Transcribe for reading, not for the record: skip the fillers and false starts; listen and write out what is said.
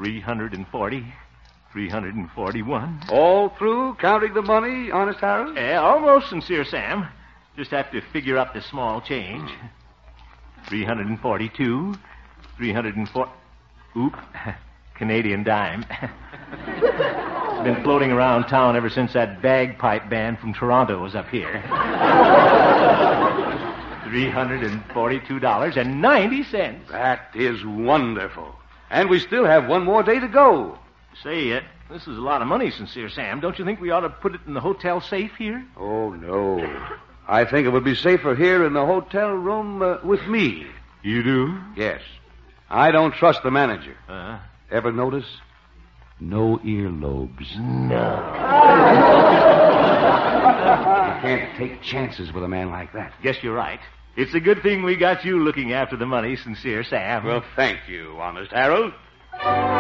$340, $341. All through counting the money, Honest Harold? Almost, Sincere Sam. Just have to figure up the small change. 342, 304. Oop, Canadian dime. It's been floating around town ever since that bagpipe band from Toronto was up here. $342.90. That is wonderful. And we still have one more day to go. Say, this is a lot of money, Sincere Sam. Don't you think we ought to put it in the hotel safe here? Oh, no. I think it would be safer here in the hotel room with me. You do? Yes. I don't trust the manager. Ever notice? No earlobes. No. You can't take chances with a man like that. Guess you're right. It's a good thing we got you looking after the money, Sincere Sam. Well, thank you, Honest Harold.